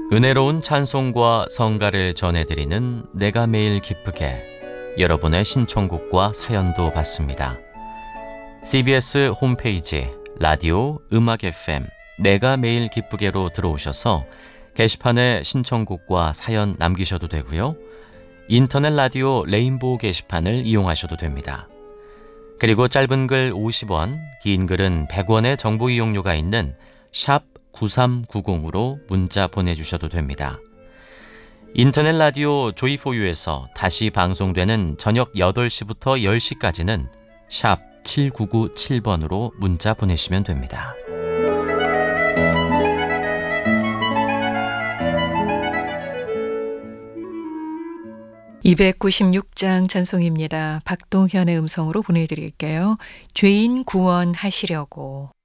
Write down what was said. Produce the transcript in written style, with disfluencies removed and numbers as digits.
은혜로운 찬송과 성가를 전해드리는 내가 매일 기쁘게, 여러분의 신청곡과 사연도 받습니다. CBS 홈페이지 라디오 음악 FM 내가 매일 기쁘게로 들어오셔서 게시판에 신청곡과 사연 남기셔도 되고요. 인터넷 라디오 레인보우 게시판을 이용하셔도 됩니다. 그리고 짧은 글 50원, 긴 글은 100원의 정보 이용료가 있는 샵 9390으로 문자 보내주셔도 됩니다. 인터넷 라디오 조이포유에서 다시 방송되는 저녁 8시부터 10시까지는 샵 7997번으로 문자 보내시면 됩니다. (296장) 찬송입니다. 박동현의 음성으로 보내드릴게요. 죄인 구원하시려고.